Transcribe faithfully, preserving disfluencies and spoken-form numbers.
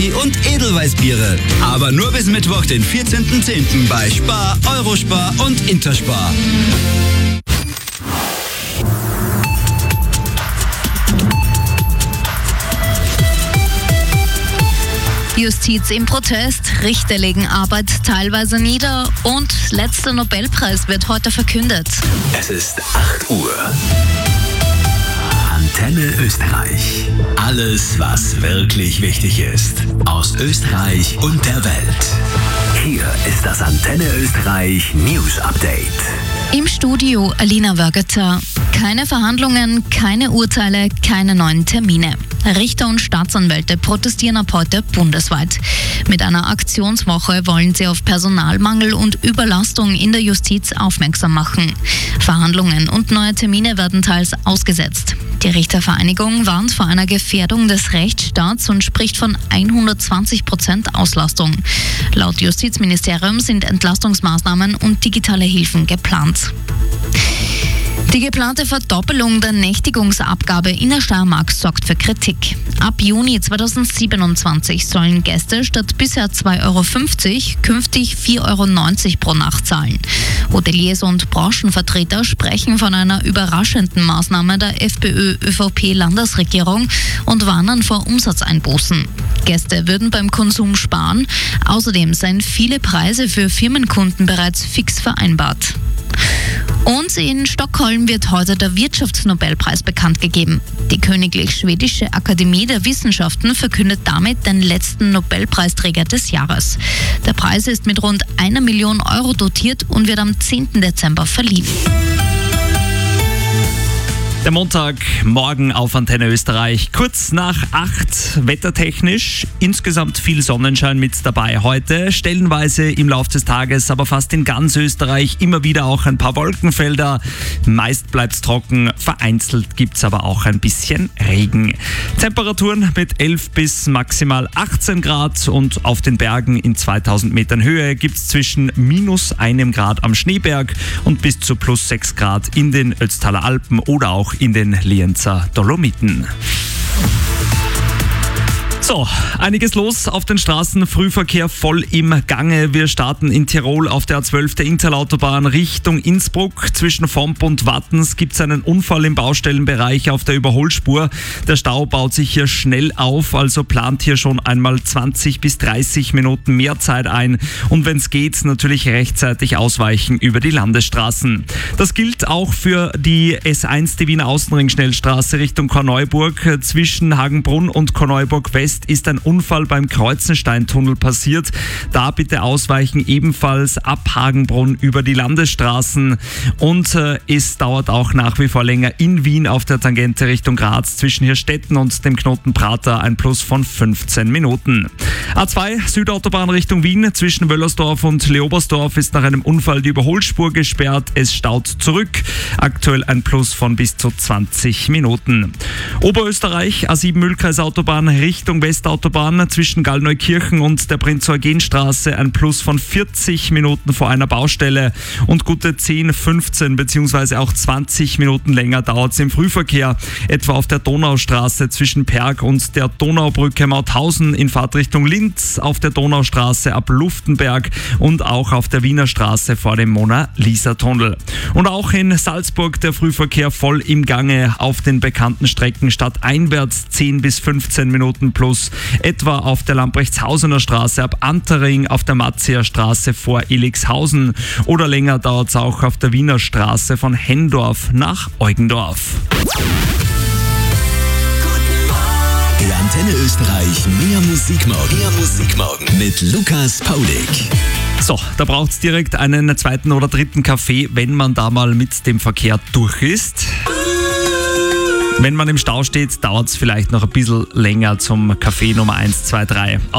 und Edelweißbiere. Aber nur bis Mittwoch, den vierzehnten zehnten bei Spar, Eurospar und Interspar. Justiz im Protest, Richter legen Arbeit teilweise nieder und letzter Nobelpreis wird heute verkündet. Es ist acht Uhr. Antenne Österreich. Alles, was wirklich wichtig ist. Aus Österreich und der Welt. Hier ist das Antenne Österreich News Update. Im Studio Alina Wörgeter. Keine Verhandlungen, keine Urteile, keine neuen Termine. Richter und Staatsanwälte protestieren ab heute bundesweit. Mit einer Aktionswoche wollen sie auf Personalmangel und Überlastung in der Justiz aufmerksam machen. Verhandlungen und neue Termine werden teils ausgesetzt. Die Richtervereinigung warnt vor einer Gefährdung des Rechtsstaats und spricht von hundertzwanzig Prozent Auslastung. Laut Justizministerium sind Entlastungsmaßnahmen und digitale Hilfen geplant. Die geplante Verdoppelung der Nächtigungsabgabe in der Steiermark sorgt für Kritik. Ab Juni zweitausendsiebenundzwanzig sollen Gäste statt bisher zwei Euro fünfzig künftig vier Euro neunzig pro Nacht zahlen. Hoteliers und Branchenvertreter sprechen von einer überraschenden Maßnahme der FPÖ-ÖVP-Landesregierung und warnen vor Umsatzeinbußen. Gäste würden beim Konsum sparen. Außerdem seien viele Preise für Firmenkunden bereits fix vereinbart. Und in Stockholm wird heute der Wirtschaftsnobelpreis bekannt gegeben. Die Königlich Schwedische Akademie der Wissenschaften verkündet damit den letzten Nobelpreisträger des Jahres. Der Preis ist mit rund einer Million Euro dotiert und wird am zehnten Dezember verliehen. Der Montag, morgen auf Antenne Österreich, kurz nach acht, wettertechnisch, insgesamt viel Sonnenschein mit dabei heute, stellenweise im Laufe des Tages, aber fast in ganz Österreich immer wieder auch ein paar Wolkenfelder, meist bleibt es trocken, vereinzelt gibt es aber auch ein bisschen Regen. Temperaturen mit elf bis maximal achtzehn Grad und auf den Bergen in zweitausend Metern Höhe gibt es zwischen minus einem Grad am Schneeberg und bis zu plus sechs Grad in den Ötztaler Alpen oder auch in den Lienzer Dolomiten. So, einiges los auf den Straßen, Frühverkehr voll im Gange. Wir starten in Tirol auf der A zwölf der Interlautobahn Richtung Innsbruck. Zwischen Vomp und Wattens gibt es einen Unfall im Baustellenbereich auf der Überholspur. Der Stau baut sich hier schnell auf, also plant hier schon einmal zwanzig bis dreißig Minuten mehr Zeit ein. Und wenn es geht, natürlich rechtzeitig ausweichen über die Landesstraßen. Das gilt auch für die S eins, die Wiener Außenring-Schnellstraße Richtung Korneuburg. Zwischen Hagenbrunn und Korneuburg West ist ein Unfall beim Kreuzensteintunnel passiert. Da bitte ausweichen, ebenfalls ab Hagenbrunn über die Landesstraßen. Und äh, es dauert auch nach wie vor länger in Wien auf der Tangente Richtung Graz zwischen Hirstetten und dem Knoten Prater, ein Plus von fünfzehn Minuten. A zwei Südautobahn Richtung Wien zwischen Wöllersdorf und Leobersdorf ist nach einem Unfall die Überholspur gesperrt. Es staut zurück. Aktuell ein Plus von bis zu zwanzig Minuten. Oberösterreich A sieben Mühlkreisautobahn Richtung Westautobahn zwischen Gallneukirchen und der Prinz-Eugen-Straße ein Plus von vierzig Minuten vor einer Baustelle und gute zehn, fünfzehn bzw. auch zwanzig Minuten länger dauert es im Frühverkehr, etwa auf der Donaustraße zwischen Perg und der Donaubrücke Mauthausen in Fahrtrichtung Linz, auf der Donaustraße ab Luftenberg und auch auf der Wiener Straße vor dem Mona-Lisa-Tunnel. Und auch in Salzburg der Frühverkehr voll im Gange auf den bekannten Strecken stadteinwärts zehn bis fünfzehn Minuten plus, etwa auf der Lamprechtshausener Straße ab Antering, auf der Matzier Straße vor Elixhausen oder länger dauert es auch auf der Wiener Straße von Hendorf nach Eugendorf. Der Antenne Österreich Mehr Musikmorgen. Mehr Musikmorgen mit Lukas Paulik. So, da braucht es direkt einen zweiten oder dritten Kaffee, wenn man da mal mit dem Verkehr durch ist. Wenn man im Stau steht, dauert es vielleicht noch ein bisschen länger zum Kaffee Nummer eins, zwei, drei.